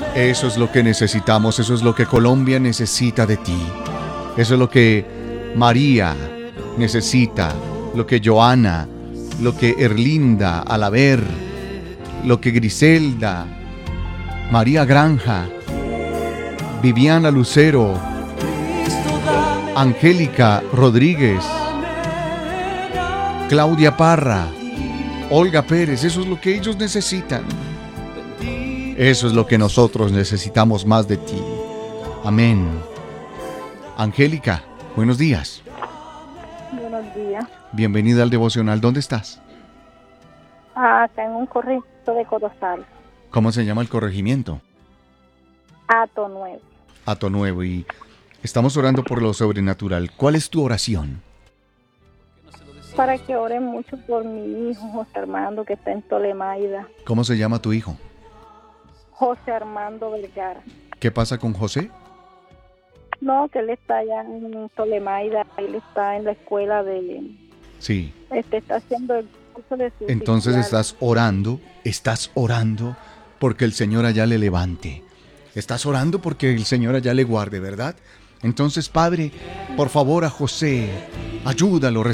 Eso es lo que necesitamos, eso es lo que Colombia necesita de ti. Eso es lo que María necesita, lo que Joana, lo que Erlinda Alaver, lo que Griselda, María Granja, Viviana Lucero, Angélica Rodríguez, Claudia Parra, Olga Pérez. Eso es lo que ellos necesitan. Eso es lo que nosotros necesitamos más de ti. Amén. Angélica, buenos días. Buenos días. Bienvenida al devocional. ¿Dónde estás? Acá en un corregimiento de Corozal. ¿Cómo se llama el corregimiento? Ato Nuevo. Ato Nuevo. Y estamos orando por lo sobrenatural. ¿Cuál es tu oración? Para que oren mucho por mi hijo José Armando, que está en Tolemaida. ¿Cómo se llama tu hijo? José Armando Vergara. ¿Qué pasa con José? No, que él está allá en Tolemaida. Él está en la escuela de... Sí. Está haciendo el curso de su Entonces oficial. estás orando porque el Señor allá le levante. Estás orando porque el Señor allá le guarde, ¿verdad? Entonces, Padre, por favor a José, ayúdalo,